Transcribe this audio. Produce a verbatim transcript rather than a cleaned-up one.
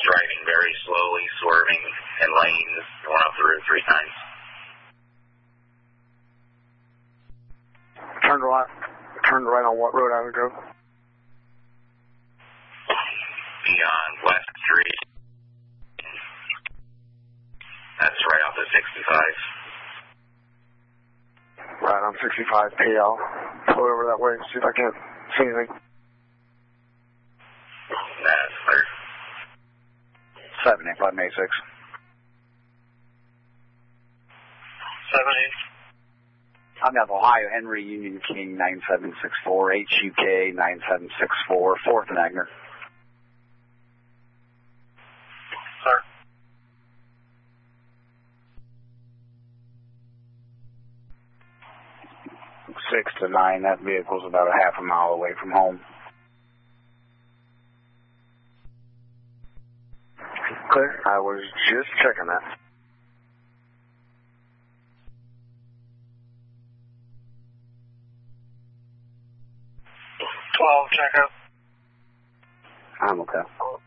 driving very slowly, swerving in lanes, going off the road three times. Turned right, turned right on what road I would go? Beyond West Street. That's right off the sixty-five. Right on sixty-five P L. Pull over that way and see if I can see anything. That's clear. seven eight five May six. seven eight. I'm out of Ohio, Henry Union King nine seven six four, H U K nine seven six four, fourth and Agner. Sir. Six to nine, that vehicle's about a half a mile away from home. Clear. I was just checking that. twelve, check out. I'm okay.